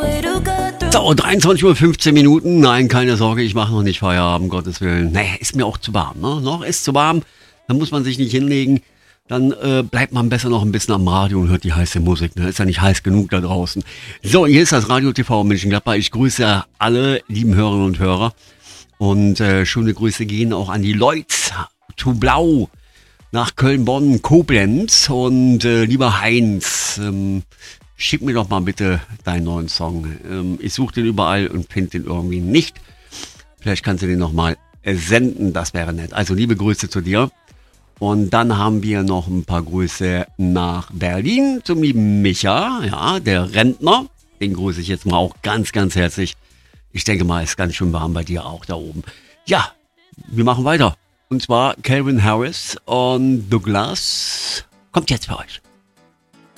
So, 23:15 Uhr. Nein, keine Sorge, ich mache noch nicht Feierabend, Gottes Willen. Nee, ist mir auch zu warm, ne? Noch ist zu warm, dann muss man sich nicht hinlegen. Dann bleibt man besser noch ein bisschen am Radio und hört die heiße Musik. Ne? Ist ja nicht heiß genug da draußen. So, hier ist das Radio TV Mönchengladbach. Ich grüße alle lieben Hörerinnen und Hörer. Und schöne Grüße gehen auch an die Leute zu Blau nach Köln, Bonn, Koblenz. Und lieber Heinz, schick mir doch mal bitte deinen neuen Song. Ich suche den überall und finde den irgendwie nicht. Vielleicht kannst du den noch mal senden, das wäre nett. Also liebe Grüße zu dir. Und dann haben wir noch ein paar Grüße nach Berlin zum lieben Micha, ja, der Rentner. Den grüße ich jetzt mal auch ganz, ganz herzlich. Ich denke mal, ist ganz schön warm bei dir auch da oben. Ja, wir machen weiter. Und zwar Calvin Harris und Douglas kommt jetzt für euch.